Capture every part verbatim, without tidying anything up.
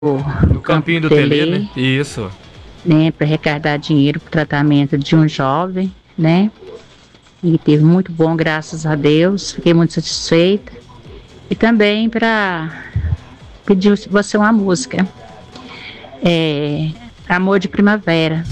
No Campinho do Telê, né? Isso. Né, para arrecadar dinheiro para o tratamento de um jovem, né? E teve muito bom, graças a Deus. Fiquei muito satisfeita. E também para pedir você uma música. É, Amor de Primavera.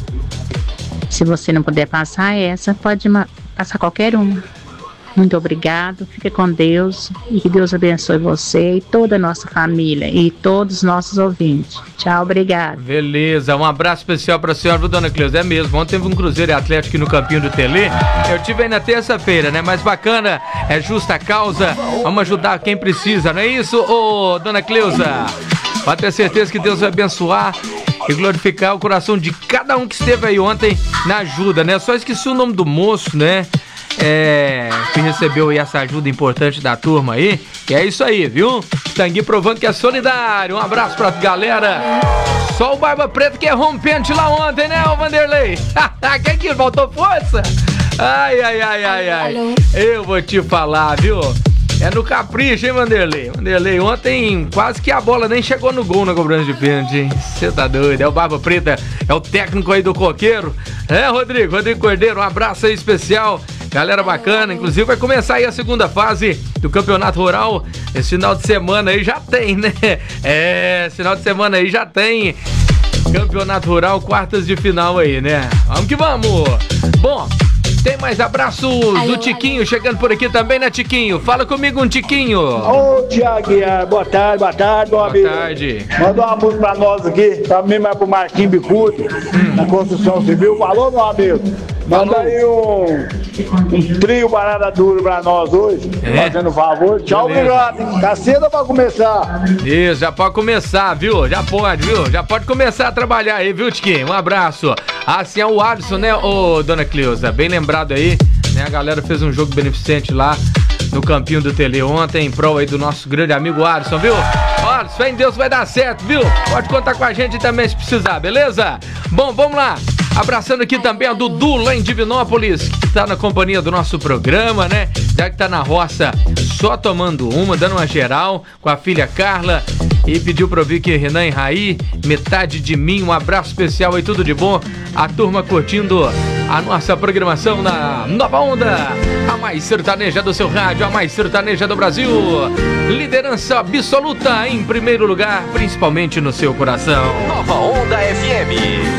Se você não puder passar essa, pode passar qualquer uma. Muito obrigado, fique com Deus e que Deus abençoe você e toda a nossa família e todos os nossos ouvintes. Tchau, obrigado. Beleza, um abraço especial para a senhora, dona Cleusa. É mesmo, ontem teve um Cruzeiro e Atlético no Campinho do Telê. Eu tive aí na terça-feira, né? Mas bacana, é justa causa. Vamos ajudar quem precisa, não é isso, ô dona Cleusa? Pode ter certeza que Deus vai abençoar e glorificar o coração de cada um que esteve aí ontem na ajuda, né? Só esqueci o nome do moço, né? É, que recebeu aí essa ajuda importante da turma aí. E é isso aí, viu? Tanguy provando que é solidário. Um abraço pra galera. Só o Barba Preta que é rompente lá ontem, né, o Vanderlei? Quem que faltou força? Ai, ai, ai, ai, ai. Eu vou te falar, viu? É no capricho, hein, Vanderlei? Vanderlei, ontem quase que a bola nem chegou no gol na cobrança de pênalti, hein? Você tá doido? É o Barba Preta, é o técnico aí do Coqueiro. É, Rodrigo, Rodrigo Cordeiro, um abraço aí especial. Galera bacana, inclusive vai começar aí a segunda fase do Campeonato Rural. Esse final de semana aí já tem, né? É, esse final de semana aí já tem Campeonato Rural, quartas de final aí, né? Vamos que vamos! Bom, tem mais abraços do Tiquinho chegando por aqui também, né, Tiquinho? Fala comigo um Tiquinho. Ô, Tiago, boa tarde, boa tarde, meu amigo. Boa tarde. Manda uma música pra nós aqui, pra mim, mas pro Marquinhos Bicudo, hum. na construção civil. Falou, meu amigo? Manda Falou. aí um, um trio barata duro pra nós hoje, é. fazendo favor. Tchau, obrigado. Tá cedo pra começar. Isso, já pode começar, viu? Já pode, viu? Já pode começar a trabalhar aí, viu, Tiquinho? Um abraço. Assim é o Alisson, né, ô dona Cleusa? Bem lembrado aí, né? A galera fez um jogo beneficente lá no Campinho do Telê ontem, em prol aí do nosso grande amigo Alisson, viu? Alisson, fé em Deus vai dar certo, viu? Pode contar com a gente também se precisar, beleza? Bom, vamos lá. Abraçando aqui também a Dudu lá em Divinópolis, que tá na companhia do nosso programa, né? Já que tá na roça só tomando uma, dando uma geral com a filha Carla. E pediu pra ouvir que Renan e Raí, metade de mim, um abraço especial e tudo de bom. A turma curtindo a nossa programação na Nova Onda, a mais sertaneja do seu rádio, a mais sertaneja do Brasil. Liderança absoluta em primeiro lugar, principalmente no seu coração. Nova Onda F M.